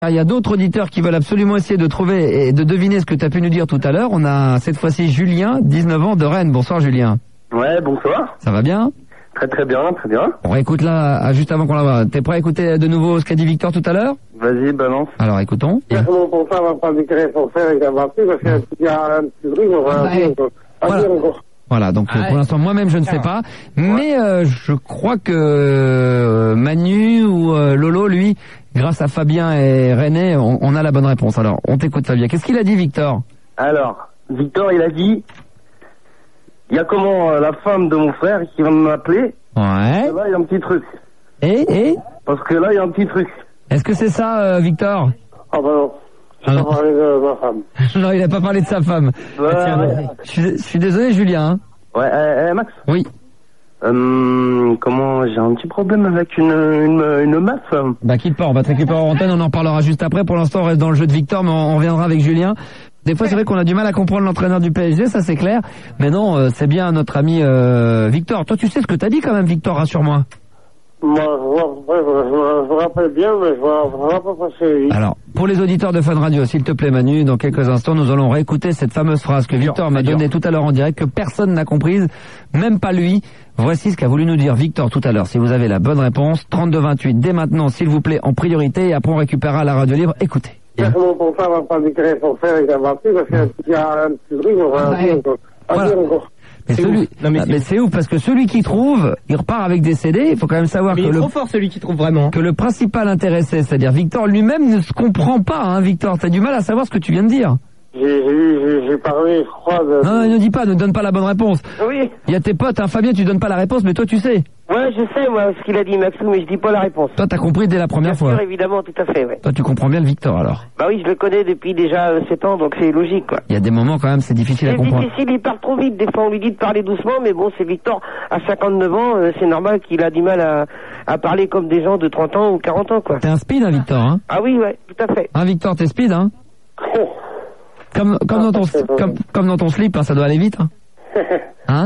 Il y a d'autres auditeurs qui veulent absolument essayer de trouver et de deviner ce que tu as pu nous dire tout à l'heure. On a cette fois-ci Julien, 19 ans, de Rennes. Bonsoir Julien. Ouais, bonsoir. Ça va bien? Très très bien, très bien. On réécoute là, juste avant qu'on la voie. T'es prêt à écouter de nouveau ce qu'a dit Victor tout à l'heure? Vas-y, balance. Alors écoutons. Mon portable va pas déclarer son frère avec la batterie parce qu'il y a un petit truc, on va Voilà. Voilà, donc pour l'instant moi-même je ne sais pas, mais je crois que Manu ou Lolo, lui, grâce à Fabien et René, on a la bonne réponse. Alors, on t'écoute Fabien. Qu'est-ce qu'il a dit Victor? Alors, Victor, il a dit, il y a comment la femme de mon frère qui va m'appeler. Ouais. Et là, il y a un petit truc. Et Parce que là, il y a un petit truc. est-ce que c'est ça, Victor? Ah bah non. Ah non. Parler de ma femme. Non, il a pas parlé de sa femme. Ouais. Je suis désolé, Julien. Ouais, Max. Oui. Comment, j'ai un petit problème avec une meuf. Bah quitte pas, on va te récupérer en antenne, on en parlera juste après. Pour l'instant, on reste dans le jeu de Victor, mais on reviendra avec Julien. Des fois, c'est vrai qu'on a du mal à comprendre l'entraîneur du PSG, ça c'est clair. Mais non, c'est bien notre ami Victor. Toi, tu sais ce que t'as dit quand même, Victor, rassure-moi. Moi, je me rappelle bien, mais je ne vais pas passer. Alors, pour les auditeurs de Fun Radio, s'il te plaît Manu, dans quelques instants, nous allons réécouter cette fameuse phrase que Victor m'a donnée tout à l'heure en direct, que personne n'a comprise, même pas lui. Voici ce qu'a voulu nous dire Victor tout à l'heure. Si vous avez la bonne réponse, 32-28, dès maintenant, s'il vous plaît, en priorité, et après on récupérera la radio libre. Écoutez. Mon portable va pas déclarer son frère avec la batterie parce qu'il y a un petit truc, on va Voilà. Mais c'est ouf parce que celui qui trouve, il repart avec des CD. Il faut quand même savoir que il est trop fort celui qui trouve vraiment. Que le principal intéressé, c'est-à-dire Victor lui-même, ne se comprend pas. Hein, Victor, t'as du mal à savoir ce que tu viens de dire. J'ai parlé, je crois, de... Non, ne dis pas, ne donne pas la bonne réponse. Oui. Il y a tes potes, hein, Fabien, tu donnes pas la réponse, mais toi tu sais. Ouais, je sais, moi, ce qu'il a dit, Maxou, mais je dis pas la réponse. Toi, t'as compris dès la première fois. Bien sûr, évidemment, tout à fait, ouais. Toi, tu comprends bien le Victor, alors. Bah oui, je le connais depuis déjà 7 ans, donc c'est logique, quoi. Il y a des moments, quand même, c'est difficile à comprendre. C'est difficile, il parle trop vite. Des fois, on lui dit de parler doucement, mais bon, c'est Victor, à 59 ans, c'est normal qu'il a du mal à parler comme des gens de 30 ans ou 40 ans, quoi. T'es un speed, hein, Victor, hein? Ah oui, ouais, tout à fait. Hein, Victor, t'es speed, hein? Comme dans ton slip, hein, ça doit aller vite, hein?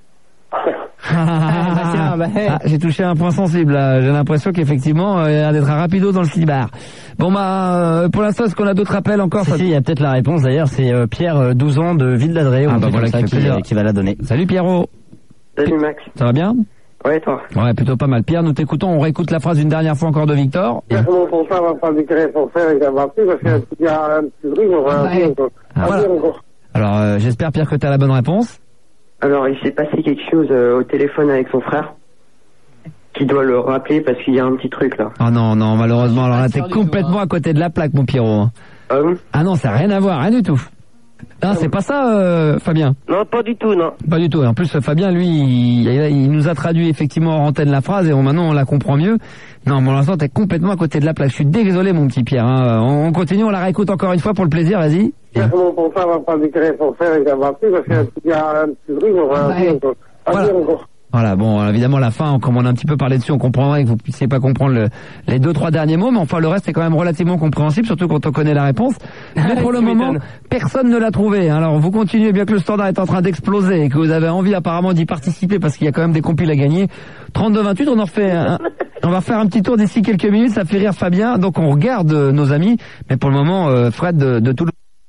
Hein? J'ai touché un point sensible, là. J'ai l'impression qu'effectivement, il y a d'être un rapido dans le slibard. Bon, pour l'instant, est-ce qu'on a d'autres appels encore? Si, il y a peut-être la réponse d'ailleurs, c'est Pierre, 12 ans de Ville d'Adré, voilà, qui va la donner. Salut Pierrot. Salut Max. Ça va bien? Ouais, toi. Ouais, plutôt pas mal. Pierre, nous t'écoutons, on réécoute la phrase une dernière fois encore de Victor. Mon portable va pas déclarer son frère avec la batterie parce qu'il y a un petit truc, on va voilà. Alors, j'espère Pierre que t'as la bonne réponse. Alors, il s'est passé quelque chose au téléphone avec son frère, qui doit le rappeler parce qu'il y a un petit truc là. Oh non, malheureusement, alors là, t'es complètement à côté de la plaque, mon Pierrot. Ah oui? Ah non, ça n'a rien à voir, rien du tout. Non, c'est pas ça, Fabien. Non, pas du tout, non. Pas du tout. En plus, Fabien, lui, il nous a traduit effectivement en antenne la phrase et maintenant on la comprend mieux. Non, pour l'instant, t'es complètement à côté de la plaque. Je suis désolé, mon petit Pierre. Hein. On continue, on la réécoute encore une fois pour le plaisir, vas-y. Mon portable va pas déclarer son frère avec la batterie parce qu'il y a un petit truc, on va Voilà, bon, évidemment, la fin, comme on a un petit peu parlé dessus, on comprendrait que vous puissiez pas comprendre les 2-3 derniers mots, mais enfin, le reste est quand même relativement compréhensible, surtout quand on connaît la réponse. Mais pour le moment, personne ne l'a trouvé. Alors, vous continuez, bien que le standard est en train d'exploser et que vous avez envie apparemment d'y participer parce qu'il y a quand même des compiles à gagner. 32-28, on va faire un petit tour d'ici quelques minutes, ça fait rire Fabien, donc on regarde nos amis, mais pour le moment, Fred de Toulouse.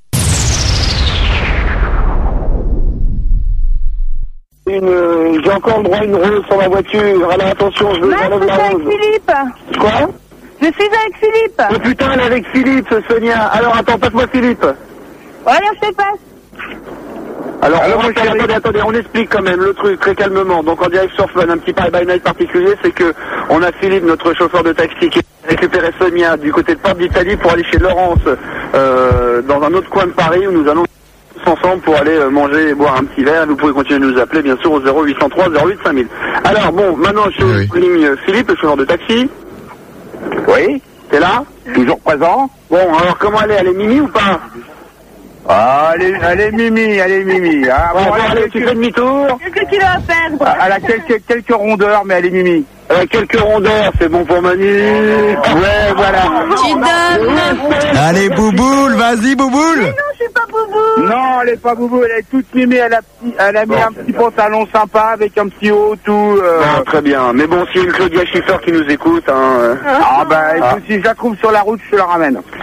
J'ai encore le droit à une rose sur la voiture. Alors attention, je veux enlève la rose. Avec Philippe. Quoi? Je suis avec Philippe. Oh putain, elle est avec Philippe, Sonia. Alors attends, passe-moi Philippe. Ouais, je te passe. Alors attendez, on explique quand même le truc très calmement. Donc en direct sur Fun, un petit by night particulier, c'est que on a Philippe, notre chauffeur de taxi, qui a récupéré Sonia du côté de Porte d'Italie pour aller chez Laurence, dans un autre coin de Paris où nous allons ensemble pour aller manger et boire un petit verre. Vous pouvez continuer de nous appeler bien sûr au 0803 08 5000. Alors bon, maintenant je suis ligne Philippe, le chauffeur de taxi. Oui. T'es là? Toujours présent. Bon, alors comment elle est mimi ou pas? Ah, elle est mimi. Ah, bon, allez, tu fais demi-tour. Qu'est-ce que tu vas faire? Elle a quelques rondeurs, mais elle est mimi. Quelques rondeurs, c'est bon pour Manu. Ouais, voilà. Tu donnes. Allez, Bouboule, vas-y, Bouboule. Mais non, je suis pas boubou. Non, elle est pas boubou, elle est toute mimée, elle a mis un petit pantalon sympa avec un petit haut, tout. Bon, très bien. Mais bon, s'il y a une Claudia Schiffer qui nous écoute, écoute, si je la trouve sur la route, je te la ramène.